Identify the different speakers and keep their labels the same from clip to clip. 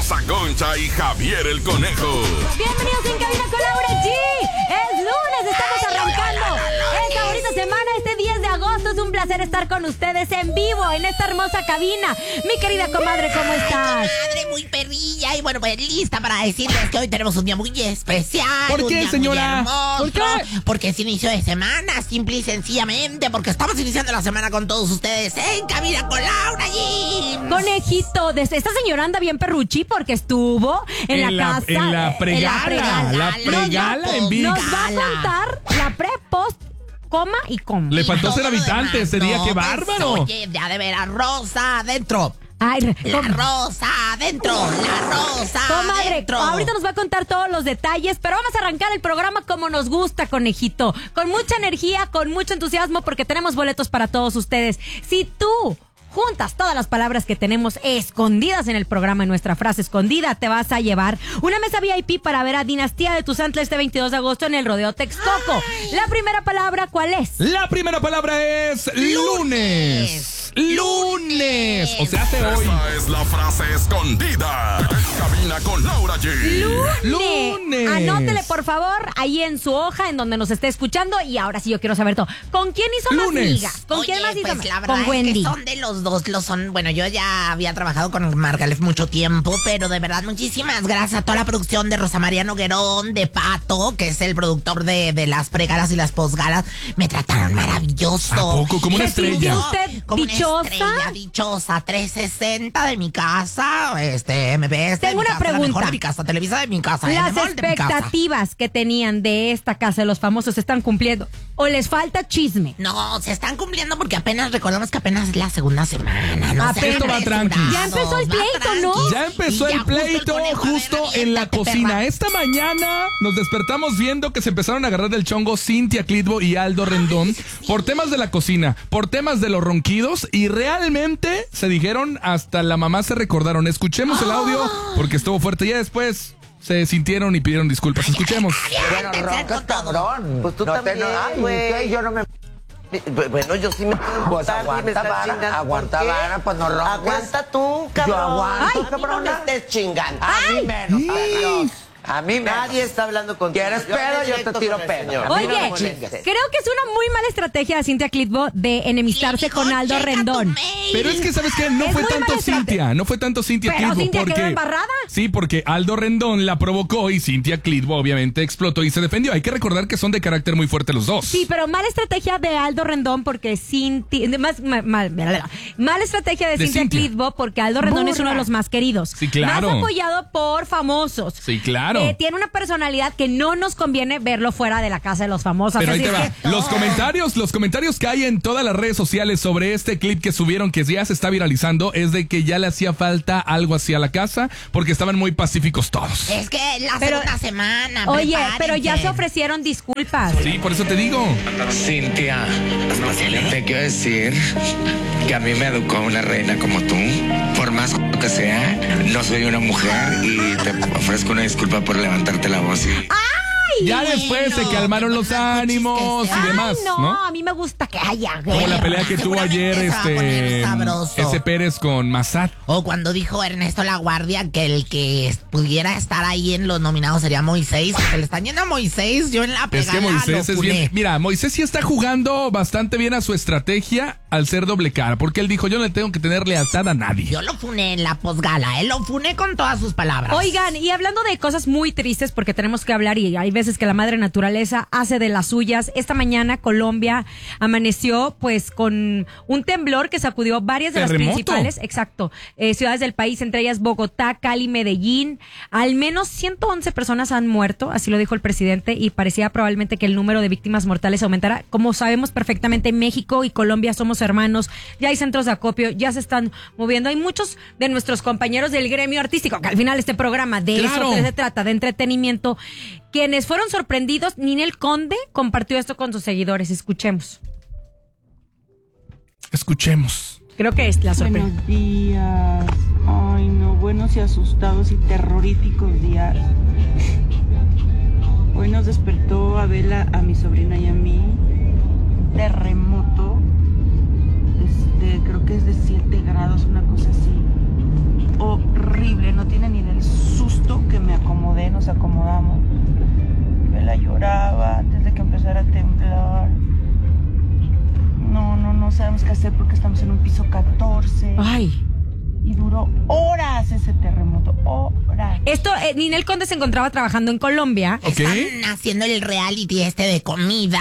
Speaker 1: Rosa Concha y Javier el Conejo.
Speaker 2: Bienvenidos en Cabina con Laura G. Es lunes, estamos arrancando esta bonita semana, este 10 de agosto. Es un placer estar con ustedes en vivo en esta hermosa cabina. Mi querida comadre, ¿cómo estás?
Speaker 3: Comadre, muy perrilla y bueno, pues lista para decirles que hoy tenemos un día muy especial.
Speaker 4: ¿Por qué, señora?
Speaker 3: ¿Por qué? Porque es inicio de semana, simple y sencillamente, porque estamos iniciando la semana con todos ustedes en Cabina con Laura G.
Speaker 2: Conejito, esta señora anda bien perruchi porque estuvo en la casa.
Speaker 4: En la pregala. La pregala en vivo.
Speaker 2: Nos va a contar la pre, post, coma y coma.
Speaker 4: Le faltó ser habitante ese día, qué bárbaro.
Speaker 3: Oye, ya de ver a Rosa adentro.
Speaker 2: Ay,
Speaker 3: La Rosa adentro, la Rosa
Speaker 2: comadre,
Speaker 3: adentro.
Speaker 2: ahorita nos va a contar todos los detalles, pero vamos a arrancar el programa como nos gusta, conejito. Con mucha energía, con mucho entusiasmo, porque tenemos boletos para todos ustedes. Si tú juntas todas las palabras que tenemos escondidas en el programa, en nuestra frase escondida, te vas a llevar una mesa VIP para ver a Dinastía de Tuzantla este 22 de agosto en el Rodeo Texcoco. La primera palabra, ¿cuál es?
Speaker 4: La primera palabra es lunes. Lunes. O sea, hace hoy.
Speaker 1: Esa es la frase escondida en Cabina con Laura G.
Speaker 4: Lunes.
Speaker 2: Anótele, por favor, ahí en su hoja, en donde nos esté escuchando. Y ahora sí, yo quiero saber todo. ¿Con quién hizo más
Speaker 4: Lunes.
Speaker 2: ligas? ¿Con quién más hizo
Speaker 3: pues
Speaker 2: más?
Speaker 3: la verdad
Speaker 2: Con Wendy.
Speaker 3: es que son de los dos, bueno, yo ya había trabajado con Margalef mucho tiempo, pero de verdad muchísimas gracias a toda la producción de Rosa María Noguerón, de Pato, que es el productor de las pregalas y las posgalas. Me trataron maravilloso.
Speaker 4: ¿A poco? Como una
Speaker 2: ¿Se sintió
Speaker 4: estrella.
Speaker 2: usted
Speaker 3: Como
Speaker 2: dichosa?
Speaker 3: una estrella dichosa, 360 de mi casa, MBS
Speaker 2: Tengo una
Speaker 3: de mi casa,
Speaker 2: pregunta.
Speaker 3: la mejor de mi casa, Televisa de mi casa,
Speaker 2: Las
Speaker 3: Endemol de mi casa.
Speaker 2: expectativas que tenían de esta casa de los famosos se están cumpliendo. ¿O les falta chisme?
Speaker 3: No, se están cumpliendo porque recordamos que apenas es la segunda semana. No sean
Speaker 4: Esto va tranqui.
Speaker 2: Ya empezó el
Speaker 3: va
Speaker 2: pleito, ¿no?
Speaker 3: tranqui.
Speaker 4: Ya empezó
Speaker 3: Y ya
Speaker 4: el pleito
Speaker 3: conejo,
Speaker 4: justo
Speaker 3: a ver,
Speaker 4: en la
Speaker 3: aviéntate,
Speaker 4: cocina.
Speaker 3: perra.
Speaker 4: Esta mañana nos despertamos viendo que se empezaron a agarrar del chongo Cintia Clitbo y Aldo Rendón por temas de la cocina, por temas de los ronquidos, y realmente se dijeron, hasta la mamá se recordaron. Escuchemos el audio porque estuvo fuerte. Ya después se sintieron y pidieron disculpas. Escuchemos.
Speaker 5: Bueno, roncas, cabrón.
Speaker 6: Pues tú
Speaker 5: no
Speaker 6: también,
Speaker 5: ay,
Speaker 6: güey.
Speaker 5: ¿qué? Yo no me...
Speaker 6: Bueno, yo sí me puedo
Speaker 5: Pues
Speaker 6: emputar y me
Speaker 5: aguanta
Speaker 6: estás
Speaker 5: vara,
Speaker 6: chingando.
Speaker 5: aguanta
Speaker 6: ¿Por qué?
Speaker 5: vara, pues no ronques.
Speaker 6: Aguanta tú, cabrón.
Speaker 5: Yo aguanto,
Speaker 6: Ay,
Speaker 5: cabrona.
Speaker 6: no me estés chingando.
Speaker 5: A mí menos, Dios. A mí menos.
Speaker 6: Nadie está hablando contigo.
Speaker 5: ¿Quieres
Speaker 6: Yo
Speaker 5: pedo?
Speaker 6: me
Speaker 5: Yo
Speaker 6: siento
Speaker 5: te tiro
Speaker 6: con el
Speaker 5: pedo.
Speaker 6: señor.
Speaker 5: A mí
Speaker 2: Oye,
Speaker 5: no me
Speaker 2: creo
Speaker 5: chingues.
Speaker 2: que es una muy mala estrategia de Cintia Clitbo de enemistarse con Aldo Rendón.
Speaker 4: Pero es que, ¿sabes qué? No
Speaker 2: Es
Speaker 4: fue
Speaker 2: muy
Speaker 4: tanto
Speaker 2: mala
Speaker 4: Cintia. No fue tanto Cintia
Speaker 2: Pero
Speaker 4: Clitbo.
Speaker 2: Cintia quedó
Speaker 4: porque
Speaker 2: embarrada.
Speaker 4: Sí, porque Aldo Rendón la provocó y Cintia Clitbo obviamente explotó y se defendió. Hay que recordar que son de carácter muy fuerte los dos.
Speaker 2: Sí, pero mala estrategia de Aldo Rendón porque mala estrategia de Cintia Clitbo porque Aldo Rendón es uno de los más queridos.
Speaker 4: Sí, claro.
Speaker 2: Más apoyado por famosos.
Speaker 4: Sí, claro.
Speaker 2: Tiene una personalidad que no nos conviene verlo fuera de la casa de los famosos.
Speaker 4: Pero ahí
Speaker 2: Así
Speaker 4: te
Speaker 2: es
Speaker 4: va.
Speaker 2: que-
Speaker 4: Los comentarios que hay en todas las redes sociales sobre este clip que subieron, que ya se está viralizando, es de que ya le hacía falta algo hacia la casa porque estaban muy pacíficos todos.
Speaker 3: Es que la
Speaker 2: Pero-
Speaker 3: segunda semana.
Speaker 2: Oye, pero ya se
Speaker 3: prepárense.
Speaker 2: ofrecieron disculpas.
Speaker 4: Sí, por eso te digo.
Speaker 7: Cintia, te quiero decir que a mí me educó una reina como tú. Por más que sea, no soy una mujer y te ofrezco una disculpa por levantarte la voz.
Speaker 4: Ya después se calmaron los ánimos y demás,
Speaker 2: Ay, no,
Speaker 4: ¿no?
Speaker 2: a mí me gusta que haya
Speaker 4: Como la
Speaker 2: guerra.
Speaker 4: pelea que tuvo ayer
Speaker 3: Seguramente se va a poner sabroso.
Speaker 4: ese Pérez con Massad.
Speaker 3: O cuando dijo Ernesto La Guardia que el que pudiera estar ahí en los nominados sería Moisés. Que le están yendo a Moisés. Yo en la
Speaker 4: Es
Speaker 3: pegada
Speaker 4: que Moisés
Speaker 3: lo
Speaker 4: es bien.
Speaker 3: funé.
Speaker 4: Mira, Moisés sí está jugando bastante bien a su estrategia al ser doble cara, porque él dijo: yo no le tengo que tener lealtad a nadie.
Speaker 3: Yo lo funé en la posgala. Él lo funé con todas sus palabras.
Speaker 2: Oigan, y hablando de cosas muy tristes, porque tenemos que hablar y hay veces que la madre naturaleza hace de las suyas. Esta mañana Colombia amaneció pues con un temblor que sacudió varias de
Speaker 4: Terremoto.
Speaker 2: las principales, ciudades del país, entre ellas Bogotá, Cali, Medellín. Al menos 111 personas han muerto, así lo dijo el presidente, y parecía probablemente que el número de víctimas mortales aumentara. Como sabemos perfectamente, México y Colombia somos hermanos, ya hay centros de acopio, ya se están moviendo. Hay muchos de nuestros compañeros del gremio artístico, que al final este programa de
Speaker 4: Claro.
Speaker 2: eso se trata, de entretenimiento, quienes fueron sorprendidos. Ninel Conde compartió esto con sus seguidores. Escuchemos. Creo que es la sorpresa.
Speaker 8: Buenos días. Ay, no, buenos y asustados y terroríficos días. Hoy nos despertó Abela, a mi sobrina y a mí, terremoto. Creo que es de 7 grados, una cosa así. Horrible, no tiene ni idea el nos acomodamos. Vela lloraba antes de que empezara a temblar. No sabemos qué hacer porque estamos en un piso 14.
Speaker 2: Ay.
Speaker 8: Y duró horas ese terremoto, horas.
Speaker 2: Esto, Ninel Conde se encontraba trabajando en Colombia.
Speaker 4: Ok.
Speaker 3: Están haciendo el reality de comida.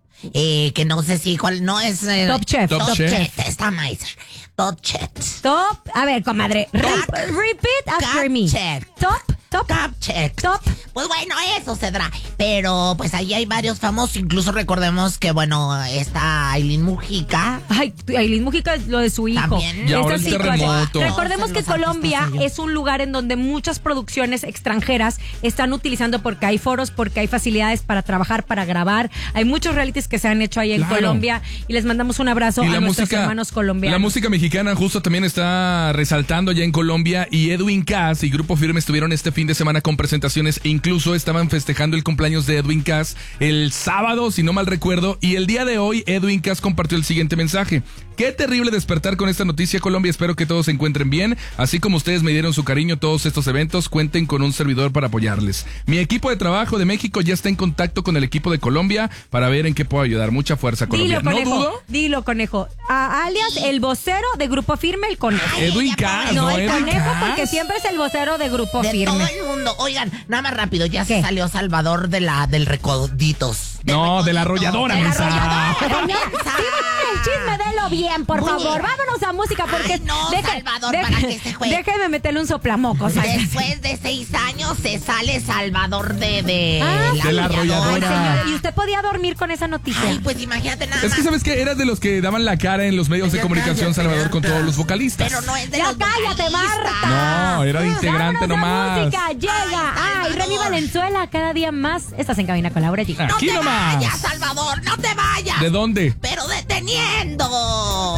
Speaker 3: Que no sé si cuál no es.
Speaker 2: Top Chef.
Speaker 4: Top Chef.
Speaker 3: Está más. Top Chef.
Speaker 2: Top. A ver, comadre. Repeat after me.
Speaker 3: Chef.
Speaker 2: Top.
Speaker 3: Top Chef.
Speaker 2: Top.
Speaker 3: Pues bueno, eso se dará. Pero pues ahí hay varios famosos. Incluso recordemos que, bueno, está Aileen Mujica.
Speaker 2: Ay, Aileen Mujica es lo de su hijo.
Speaker 3: También.
Speaker 4: Y ahora
Speaker 2: Esa
Speaker 4: el
Speaker 2: situación.
Speaker 4: terremoto.
Speaker 2: Recordemos
Speaker 3: Se
Speaker 2: que
Speaker 3: los ha
Speaker 2: Colombia
Speaker 3: puesto
Speaker 2: es un lugar en donde muchas producciones extranjeras están utilizando porque hay foros, porque hay facilidades para trabajar, para grabar. Hay muchos realities que se han hecho ahí en
Speaker 4: Claro.
Speaker 2: Colombia y les mandamos un abrazo
Speaker 4: Y
Speaker 2: a
Speaker 4: la
Speaker 2: nuestros
Speaker 4: música,
Speaker 2: hermanos colombianos.
Speaker 4: la música mexicana justo también está resaltando ya en Colombia y Edwin Cass y Grupo Firme estuvieron este fin de semana con presentaciones e incluso estaban festejando el cumpleaños de Edwin Cass el sábado, si no mal recuerdo, y el día de hoy Edwin Cass compartió el siguiente mensaje. Qué terrible despertar con esta noticia, Colombia. Espero que todos se encuentren bien. Así como ustedes me dieron su cariño todos estos eventos, cuenten con un servidor para apoyarles. Mi equipo de trabajo de México ya está en contacto con el equipo de Colombia para ver en qué puedo ayudar. Mucha fuerza, Colombia.
Speaker 2: Dilo,
Speaker 4: No
Speaker 2: conejo.
Speaker 4: dudo.
Speaker 2: Dilo, conejo. Alias el vocero de Grupo Firme, el conejo.
Speaker 4: Edwin Cass,
Speaker 2: No,
Speaker 4: ¿no?
Speaker 2: el
Speaker 4: Edwin
Speaker 2: conejo
Speaker 4: Cass.
Speaker 2: porque siempre es el vocero de Grupo
Speaker 3: De
Speaker 2: Firme.
Speaker 3: todo el mundo. Oigan, nada más rápido. Ya
Speaker 2: ¿Qué?
Speaker 3: se salió Salvador del Recoditos.
Speaker 4: No, de la arrolladora,
Speaker 3: De la
Speaker 4: mensa.
Speaker 3: arrolladora,
Speaker 2: Señor,
Speaker 3: mensa.
Speaker 2: el chisme, délo bien, por
Speaker 3: Muy
Speaker 2: favor.
Speaker 3: bien.
Speaker 2: Vámonos a música porque...
Speaker 3: Ay, no, Salvador, ¿para qué se juega?
Speaker 2: Déjeme meterle un soplamocos.
Speaker 3: Después de 6 años se sale Salvador de
Speaker 4: De la arrolladora.
Speaker 2: Señor, ¿y usted podía dormir con esa noticia?
Speaker 3: Ay, pues imagínate nada
Speaker 4: Es
Speaker 3: más.
Speaker 4: que sabes que eras de los que daban la cara en los medios de
Speaker 3: Ya
Speaker 4: comunicación,
Speaker 3: cállate,
Speaker 4: Salvador, con
Speaker 3: Marta.
Speaker 4: todos los vocalistas.
Speaker 3: Pero no es de
Speaker 2: Ya
Speaker 3: los
Speaker 2: cállate,
Speaker 3: vocalistas.
Speaker 2: Marta.
Speaker 4: No, era de integrante
Speaker 2: Vámonos a
Speaker 4: nomás.
Speaker 2: música, llega. Ay, Remy
Speaker 3: Salvador.
Speaker 2: Valenzuela, cada día más. Estás en cabina con Laura G.
Speaker 3: No
Speaker 4: Aquí
Speaker 3: te
Speaker 4: nomás.
Speaker 3: vayas, Salvador, no te vayas.
Speaker 4: ¿De dónde?
Speaker 3: Pero deteniendo.